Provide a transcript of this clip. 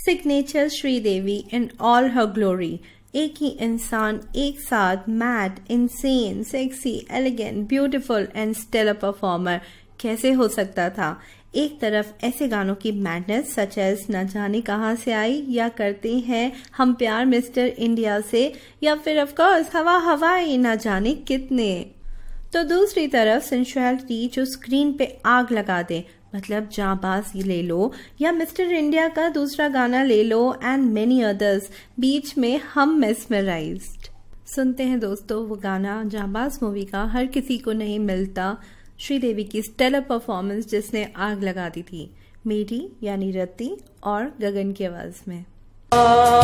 Signature Sridevi in all her glory. एक ही इंसान एक साथ mad, insane, sexy, elegant, beautiful and stellar performer कैसे हो सकता था। एक तरफ ऐसे गानों की मैडनेस सच एज न जाने कहां से आई, या करते हैं हम प्यार मिस्टर इंडिया से, या फिर ऑफ कोर्स हवा हवाई न जाने कितने। तो दूसरी तरफ सेंसुअलिटी जो स्क्रीन पे आग लगा दे, मतलब जांबाज ले लो या मिस्टर इंडिया का दूसरा गाना ले लो एंड मेनी अदर्स, बीच में हम मेस्मराइज्ड। सुनते हैं दोस्तों वो गाना जांबाज मूवी का हर किसी को नहीं मिलता, श्रीदेवी की स्टेलर परफॉर्मेंस जिसने आग लगा दी थी, मेरी यानी रति और गगन की आवाज में।